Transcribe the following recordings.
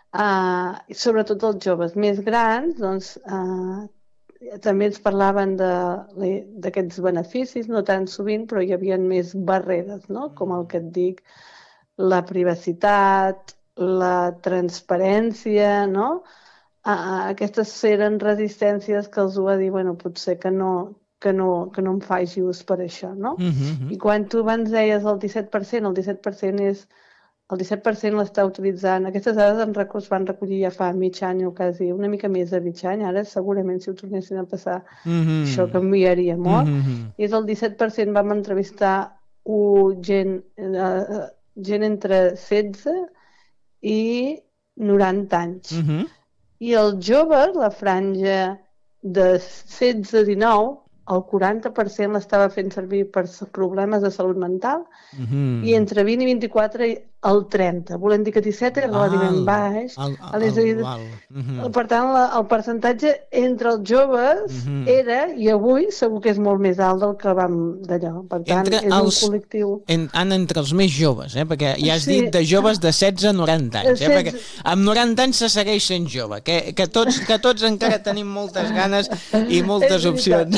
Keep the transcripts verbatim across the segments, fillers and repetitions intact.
Uh, sobretot els joves més grans, doncs, uh, també ens parlaven d'aquests beneficis, no tan sovint, però hi havia més barreres, no? Com el que et dic, la privacitat, la transparència, no? Uh, aquestes eren resistències que els ho va dir, bueno, potser que no, que no, que no em faci ús per això, no? Uh-huh. I quan tu abans deies el disset per cent, el disset per cent és el disset per cent l'està utilitzant. Aquestes dades es van recollir ja fa mig any o quasi una mica més de mig any. Ara segurament si ho tornessin a passar mm-hmm. això canviaria molt. Mm-hmm. I és el disset per cent vam entrevistar uh, gent, uh, gent entre setze i noranta anys. Mm-hmm. I els joves, la franja de setze a dinou, el quaranta per cent l'estava fent servir per problemes de salut mental mm-hmm. i entre vint i vint-i-quatre el trenta. Volem dir que disset és relativament baix. El, el, el, el, el. Mm-hmm. Per tant, la, el percentatge entre els joves mm-hmm. era, i avui segur que és molt més alt del que vam d'allò. Per tant, entre és els, un col·lectiu... En, entre els més joves, eh? Perquè ja has sí. dit de joves de setze a noranta anys, eh? Perquè amb noranta anys se segueix sent jove, que, que, tots, que tots encara tenim moltes ganes i moltes opcions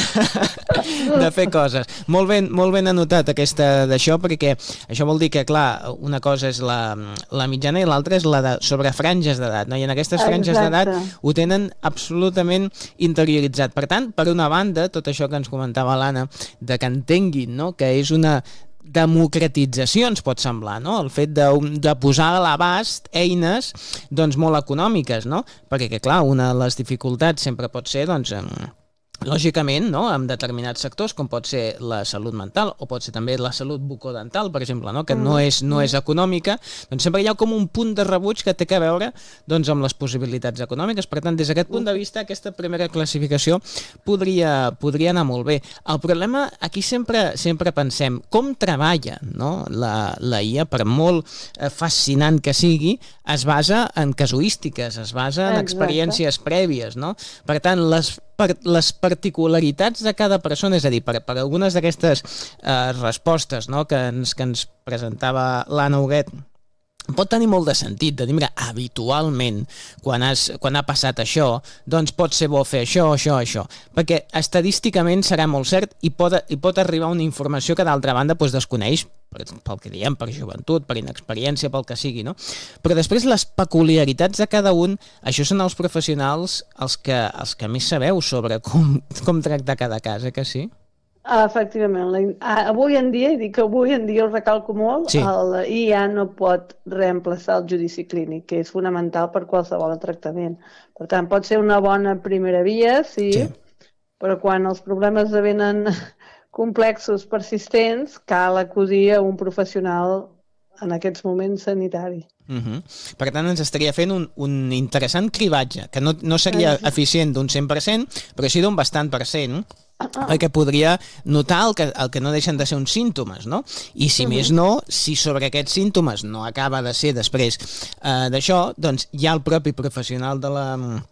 de fer coses. Molt ben, molt ben anotat aquesta d'això, perquè això vol dir que, clar, una cosa és la, la mitjana i l'altra és la de sobre franges d'edat, no? I en aquestes franges d'edat ho tenen absolutament interioritzat. Per tant, per una banda, tot això que ens comentava l'Anna, de que entenguin, no? Que és una democratització, ens pot semblar, no? El fet de, de posar a l'abast eines doncs, molt econòmiques, no? Perquè, que, clar, una de les dificultats sempre pot ser, doncs, lògicament, no? En determinats sectors, com pot ser la salut mental o pot ser també la salut bucodental, per exemple, no? Que no és, no és econòmica, doncs sempre hi ha com un punt de rebuig que té a veure doncs, amb les possibilitats econòmiques. Per tant, des d'aquest punt de vista, aquesta primera classificació podria, podria anar molt bé. El problema, aquí sempre, sempre pensem com treballa, no? la, la I A, per molt fascinant que sigui, es basa en casuístiques, es basa en experiències prèvies, no? Per tant, les per les particularitats de cada persona, és a dir, per, per algunes d'aquestes eh, respostes, no? que, ens, que ens presentava l'Anna Huguet, pot tenir molt de sentit, de dir, mira, habitualment, quan, has, quan ha passat això, doncs pot ser bo fer això, això, això, perquè estadísticament serà molt cert i pot, i pot arribar una informació que d'altra banda doncs, desconeix, per, pel que diem, per joventut, per inexperiència, pel que sigui, no? Però després les peculiaritats de cada un, això són els professionals els que, els que més sabeu sobre com, com tractar cada cas, eh que sí? Efectivament. Avui en dia, i dic que avui en dia ho recalco molt, sí. La I A no pot reemplaçar el judici clínic, que és fonamental per qualsevol tractament. Per tant, pot ser una bona primera via, sí, sí. Però quan els problemes esdevenen complexos, persistents, cal acudir a un professional en aquests moments sanitari. Uh-huh. Per tant, ens estaria fent un, un interessant cribatge, que no, no seria sí. eficient d'un cent per cent, però sí d'un bastant per cent, perquè podria notar el que, el que no deixen de ser uns símptomes, no? I si uh-huh. més no, si sobre aquests símptomes no acaba de ser després eh, d'això, doncs ja el propi professional de la...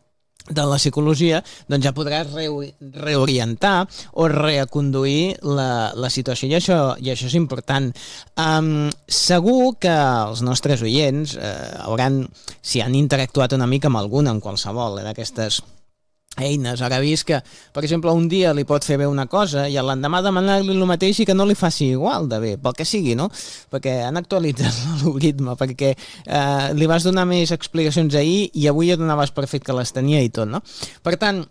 de la psicologia, doncs ja podrà re- reorientar o reconduir la, la situació, i això, i això és important. Um, segur que els nostres oients eh, hauran, si han interactuat una mica amb alguna, amb qualsevol eh, d'aquestes eines, haurà vist que, per exemple, un dia li pot fer bé una cosa i l'endemà demanar-li el mateix i que no li faci igual de bé, pel que sigui, no? Perquè han actualitzat l'algoritme, perquè eh, li vas donar més explicacions ahir i avui ja donaves per fet que les tenia i tot, no? Per tant,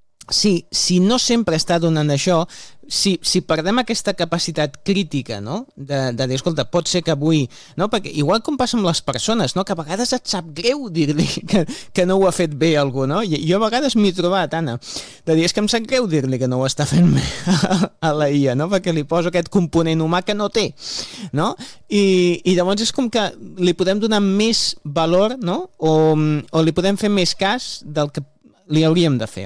sí, si no sempre està donant això, si, si perdem aquesta capacitat crítica, no? De, de dir, escolta, pot ser que avui... No? Perquè igual com passa amb les persones, no? Que a vegades et sap greu dir-li que, que no ho ha fet bé algú, no? I jo a vegades m'hi he trobat, Anna, de dir, és que em sap greu dir-li que no ho està fent bé a la I A, no? Perquè li poso aquest component humà que no té, no? I, i llavors és com que li podem donar més valor, no? O, o li podem fer més cas del que li hauríem de fer, oi?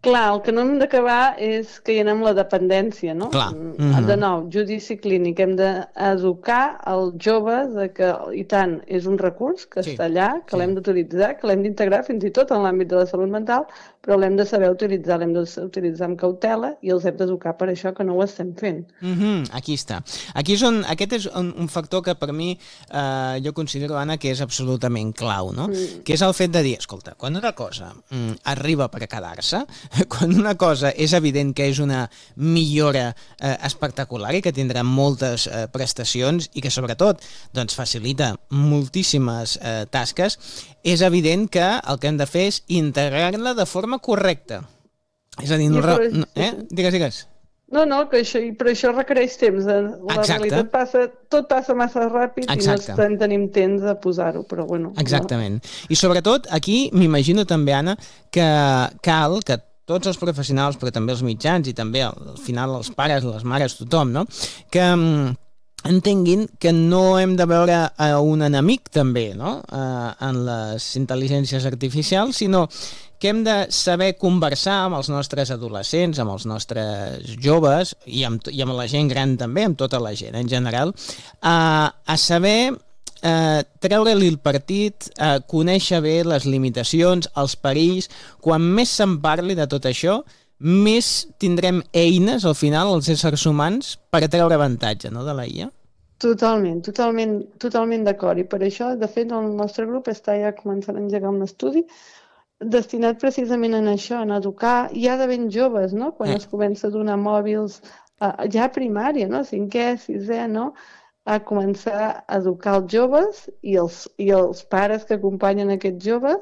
Clar, el que no hem d'acabar és que hi anem la dependència, no? Clar. Mm-hmm. De nou, judici clínic. Hem d'educar els joves de que, i tant, és un recurs que sí. està allà, que sí. l'hem d'utilitzar, que l'hem d'integrar fins i tot en l'àmbit de la salut mental, però l'hem de saber utilitzar, l'hem d'utilitzar amb cautela i els hem d'educar per això que no ho estem fent. Mm-hmm. Aquí està. Aquí és on, aquest és un, un factor que per mi eh, jo considero, Anna, que és absolutament clau, no? Mm. Que és el fet de dir, escolta, quan una cosa mm, arriba per quedar-se, quan una cosa és evident que és una millora eh, espectacular i que tindrà moltes eh, prestacions i que sobretot doncs, facilita moltíssimes eh, tasques, és evident que el que hem de fer és integrar-la de forma correcta. És a dir, no, però, no, eh? digues, digues. No, no, que això, però això requereix temps. La Exacte. realitat passa, tot passa massa ràpid Exacte. i no tenim temps de posar-ho, però bueno. Exactament. No. I sobretot aquí m'imagino també, Anna, que cal que tots els professionals, però també els mitjans i també al final els pares, les mares, tothom, no? que entenguin que no hem de veure a un enemic també, no? en les intel·ligències artificials, sinó que hem de saber conversar amb els nostres adolescents, amb els nostres joves i amb, i amb la gent gran també, amb tota la gent en general, a, a saber eh, treure-li el partit, eh, conèixer bé les limitacions, els perills. Quan més se'n parli de tot això, més tindrem eines al final, els éssers humans, per treure avantatge, no, de la I A. Totalment, totalment, totalment d'acord. I per això, de fet, el nostre grup està ja començant a engegar un estudi destinat precisament en això, en educar ja de ben joves, no? Quan eh. es comença a donar mòbils uh, ja a primària, no? Cinquè, sisè, no? A començar a educar els joves i els, i els pares que acompanyen aquests joves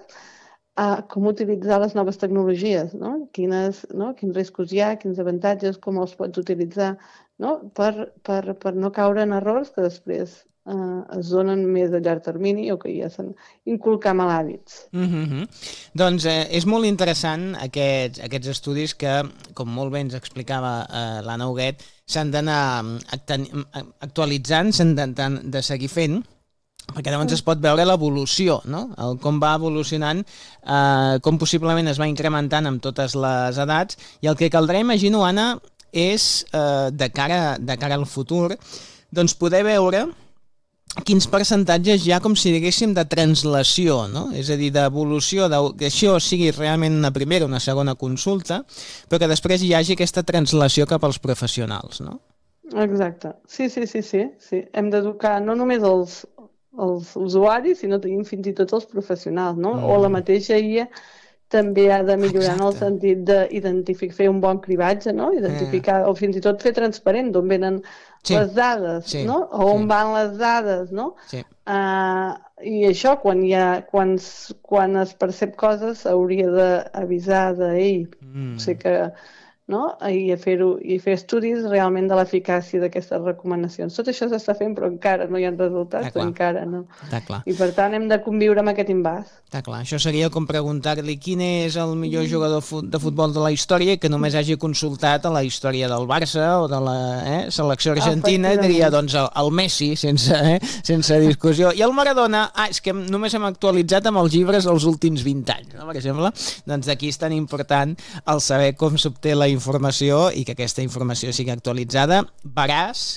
a com utilitzar les noves tecnologies, no? Quines, no? Quins riscos hi ha, quins avantatges, com els pots utilitzar, no? Per, per, per no caure en errors que després Uh, es donen més a llarg termini o que ja s'han inculcat mal hàbits. Mm-hmm. Doncs eh, és molt interessant aquests, aquests estudis que, com molt bé ens explicava eh, l'Anna Huguet, s'han d'anar actualitzant, s'han de, de seguir fent, perquè llavors es pot veure l'evolució, no? El com va evolucionant, eh, com possiblement es va incrementant amb totes les edats, i el que caldrà, imagino, Anna, és, eh, de cara, de cara al futur, doncs poder veure quins percentatges hi ha, com si diguéssim, de translació, no? És a dir, d'evolució, que això sigui realment una primera o una segona consulta, però que després hi hagi aquesta translació cap als professionals, no? Exacte. Sí, sí, sí, sí. sí. Hem d'educar no només els, els usuaris, sinó fins i tot els professionals, no? Mm. O la mateixa I A també ha de millorar Exacte. En el sentit d'identificar, fer un bon cribatge, no? Identificar, eh. o fins i tot fer transparent d'on venen sí. les dades, sí. no? O on sí. van les dades, no? Sí. Uh, I això, quan, hi ha, quan, quan es percep coses, hauria d'avisar d'ell. Mm. O sigui que, no? I fer-ho, i fer estudis realment de l'eficàcia d'aquestes recomanacions. Tot això s'està fent, però encara no hi ha resultats, encara no. Està clar. I per tant hem de conviure amb aquest imbàs. Està clar. Això seria com preguntar-li quin és el millor jugador de futbol de la història que només hagi consultat a la història del Barça o de la eh, selecció argentina, i diria doncs el, el Messi, sense, eh, sense discussió. I el Maradona, ah, és que només hem actualitzat amb els llibres els últims vint anys, no? Per exemple, doncs d'aquí és tan important el saber com s'obté la informació i que aquesta informació sigui actualitzada, veraç,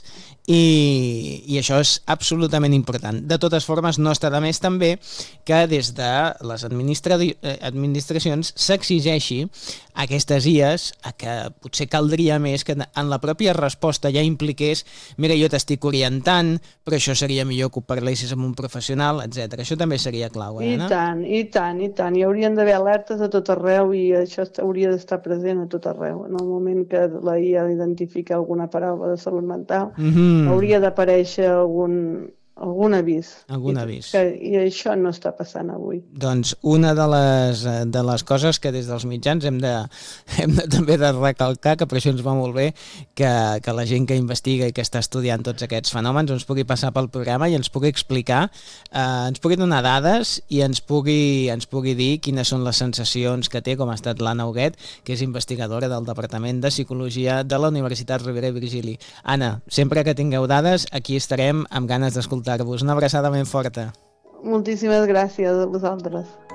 i, i això és absolutament important. De totes formes, no està de més també que des de les administra administracions s'exigeixi a aquestes I As a que potser caldria més que en la pròpia resposta ja impliqués mira, jo t'estic orientant, però això seria millor que ho parlessis amb un professional, etcètera. Això també seria clau, eh, Anna? I tant, i tant, i tant. Hi haurien d'haver alertes a tot arreu i això hauria d'estar present a tot arreu. En el moment que la I A identifica alguna paraula de salut mental, mm-hmm. hauria d'aparèixer algun, algun avís. Algun I, avís. Que, I això no està passant avui. Doncs una de les, de les coses que des dels mitjans hem de, hem de també de recalcar, que per això ens va molt bé que, que la gent que investiga i que està estudiant tots aquests fenòmens ens pugui passar pel programa i ens pugui explicar, eh, ens pugui donar dades i ens pugui, ens pugui dir quines són les sensacions que té, com ha estat l'Anna Huguet, que és investigadora del Departament de Psicologia de la Universitat Rovira i Virgili. Anna, sempre que tingueu dades, aquí estarem amb ganes d'escoltar-vos. Una abraçada ben forta. Moltíssimes gràcies a vosaltres.